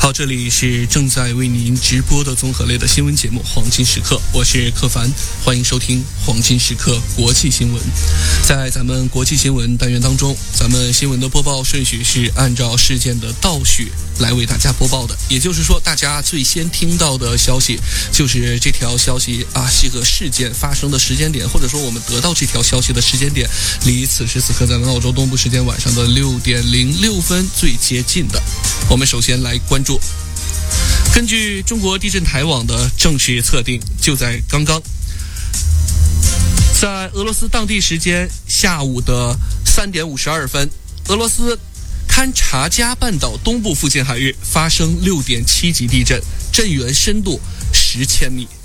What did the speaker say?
好，这里是正在为您直播的综合类的新闻节目《黄金时刻》，我是柯凡，欢迎收听《黄金时刻国际新闻》。在咱们国际新闻单元当中，咱们新闻的播报顺序是按照事件的倒序来为大家播报的，也就是说，大家最先听到的消息就是这条消息这个事件发生的时间点，或者说我们得到这条消息的时间点，离此时此刻咱们澳洲东部时间晚上的6点06分最接近的。我们首先来关注，根据中国地震台网的正式测定，就在刚刚，在俄罗斯当地时间下午的3点52分，俄罗斯堪察加半岛东部附近海域发生6.7级地震，震源深度10千米。